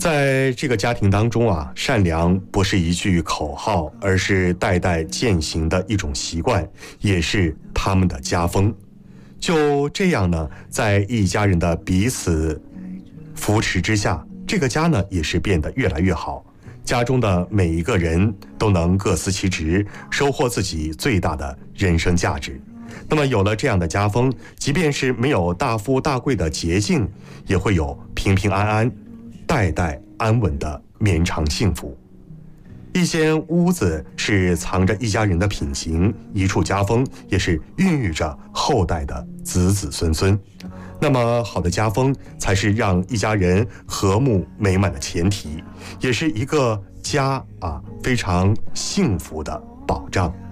在这个家庭当中啊，善良不是一句口号，而是代代践行的一种习惯，也是他们的家风。就这样呢，在一家人的彼此扶持之下，这个家呢也是变得越来越好。家中的每一个人都能各司其职，收获自己最大的人生价值。那么有了这样的家风，即便是没有大富大贵的捷径，也会有平平安安、代代安稳的绵长幸福。一间屋子是藏着一家人的品行，一处家风也是孕育着后代的子子孙孙。那么好的家风才是让一家人和睦美满的前提，也是一个家非常幸福的保障。